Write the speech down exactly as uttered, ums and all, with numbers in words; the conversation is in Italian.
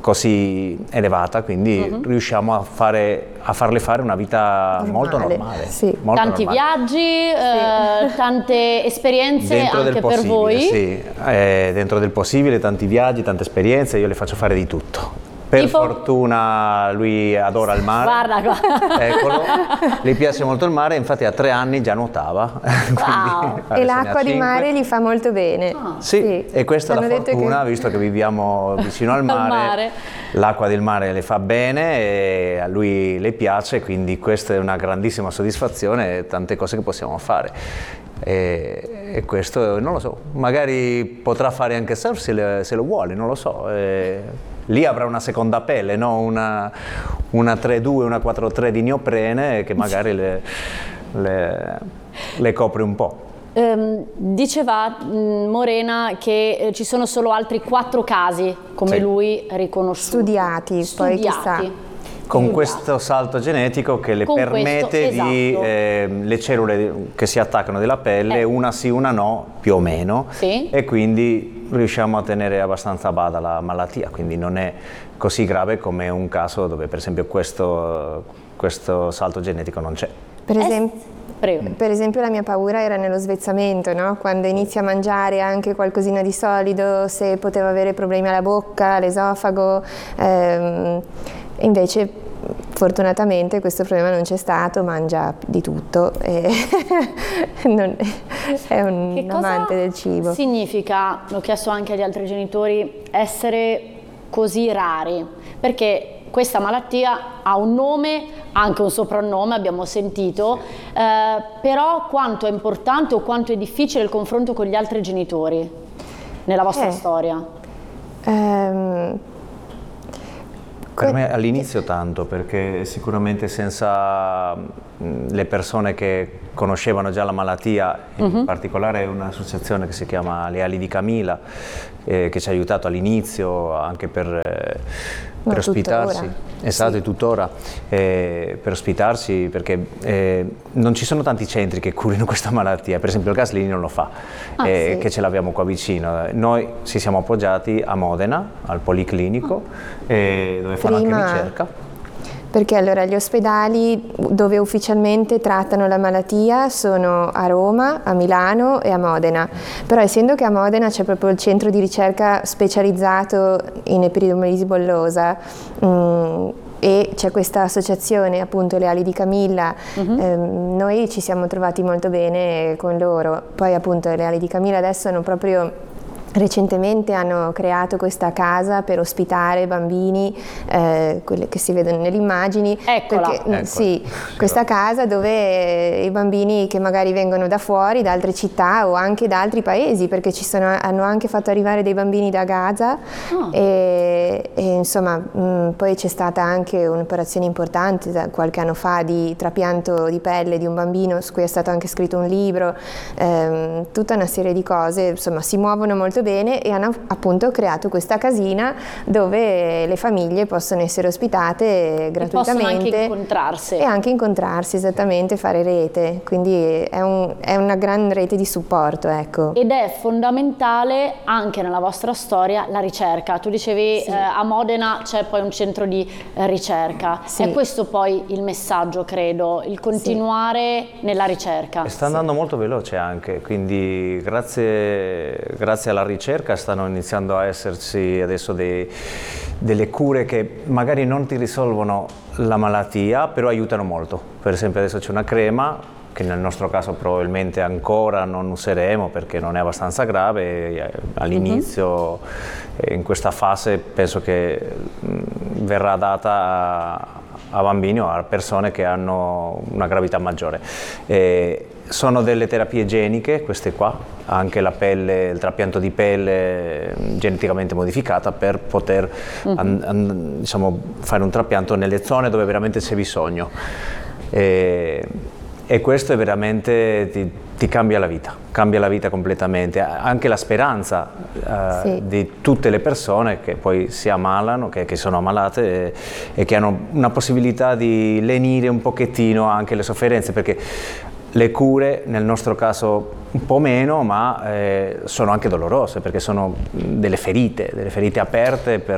così elevata, quindi uh-huh. riusciamo a, fare, a farle fare una vita normale. molto normale. Sì. Molto tanti normale. viaggi, sì. eh, tante esperienze dentro anche del per voi. Sì, eh, dentro del possibile, tanti viaggi, tante esperienze, io le faccio fare di tutto. Per tipo? fortuna lui adora il mare. Guarda qua. Eccolo, gli piace molto il mare, infatti a tre anni già nuotava. Wow. E l'acqua di mare gli fa molto bene. Ah. Sì, sì, e questa è la fortuna, che... visto che viviamo vicino al mare, mare. l'acqua del mare le fa bene e a lui le piace, quindi questa è una grandissima soddisfazione e tante cose che possiamo fare. E, e questo non lo so, magari potrà fare anche surf se, le, se lo vuole, non lo so. E, lì avrà una seconda pelle, no? una, una tre due, una quattro tre di neoprene che magari le, le, le copre un po'. Um, diceva mh, Morena che eh, ci sono solo altri quattro casi come sì. lui riconosciuti. Studiati, Studiati. poi chissà. Con questo salto genetico che le Con permette questo, di, esatto. eh, le cellule che si attaccano della pelle, eh. una sì, una no, più o meno, sì. e quindi riusciamo a tenere abbastanza a bada la malattia, quindi non è così grave come un caso dove per esempio questo, questo salto genetico non c'è. Per esempio... Prego. Per esempio la mia paura era nello svezzamento, no? Quando inizi a mangiare anche qualcosina di solido, se potevo avere problemi alla bocca, all'esofago, ehm, invece fortunatamente questo problema non c'è stato, mangia di tutto e non, è un che amante del cibo. Significa, l'ho chiesto anche agli altri genitori, essere così rari? Perché questa malattia ha un nome, anche un soprannome, abbiamo sentito, eh, però quanto è importante o quanto è difficile il confronto con gli altri genitori nella vostra eh, storia? Ehm, Per me all'inizio tanto, perché sicuramente senza le persone che conoscevano già la malattia, in uh-huh. particolare un'associazione che si chiama Le Ali di Camilla, eh, che ci ha aiutato all'inizio anche per, eh, per no, ospitarsi, tuttora. esatto, sì. e tuttora, eh, per ospitarsi, perché eh, non ci sono tanti centri che curino questa malattia, per esempio il Gaslini non lo fa, ah, eh, sì. che ce l'abbiamo qua vicino. Noi ci siamo appoggiati a Modena, al Policlinico, eh, dove fanno Prima... anche ricerca. Perché allora gli ospedali dove ufficialmente trattano la malattia sono a Roma, a Milano e a Modena, però essendo che a Modena c'è proprio il centro di ricerca specializzato in epidermolisi bullosa mh, e c'è questa associazione, appunto Le Ali di Camilla, uh-huh. ehm, noi ci siamo trovati molto bene con loro. Poi appunto Le Ali di Camilla adesso hanno proprio recentemente hanno creato questa casa per ospitare bambini, eh, quelle che si vedono nelle immagini. Eccola. Perché, Eccola. Sì, questa casa dove i bambini che magari vengono da fuori, da altre città o anche da altri paesi, perché ci sono, hanno anche fatto arrivare dei bambini da Gaza oh. e, e insomma mh, poi c'è stata anche un'operazione importante da qualche anno fa di trapianto di pelle di un bambino su cui è stato anche scritto un libro, ehm, tutta una serie di cose, insomma si muovono molto bene e hanno appunto creato questa casina dove le famiglie possono essere ospitate gratuitamente. E possono anche incontrarsi. E anche incontrarsi, esattamente, fare rete, quindi è, un, è una gran rete di supporto, ecco. Ed è fondamentale anche nella vostra storia la ricerca. Tu dicevi sì. eh, a Modena c'è poi un centro di eh, ricerca. Sì. È questo poi il messaggio, credo, il continuare sì. nella ricerca. E sta andando sì. molto veloce anche, quindi grazie, grazie alla ricerca stanno iniziando a esserci adesso dei, delle cure che magari non ti risolvono la malattia, però aiutano molto. Per esempio adesso c'è una crema che nel nostro caso probabilmente ancora non useremo perché non è abbastanza grave, all'inizio, uh-huh. in questa fase penso che verrà data a, a bambini o a persone che hanno una gravità maggiore. E sono delle terapie geniche queste qua, anche la pelle, il trapianto di pelle geneticamente modificata per poter uh-huh. an, an, diciamo, fare un trapianto nelle zone dove veramente c'è bisogno. E, e questo è veramente ti, ti cambia la vita, cambia la vita completamente, anche la speranza uh, sì. di tutte le persone che poi si ammalano, che, che sono ammalate e, e che hanno una possibilità di lenire un pochettino anche le sofferenze, perché le cure nel nostro caso un po' meno, ma eh, sono anche dolorose perché sono delle ferite, delle ferite aperte per